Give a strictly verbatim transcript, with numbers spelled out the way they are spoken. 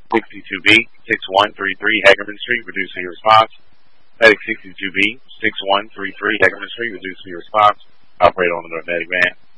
sixty-two B, six one three three Hagerman Street, reduce your response. Medic sixty-two B, six one three three Hagerman Street, reduce your response. Operator on the Medic van.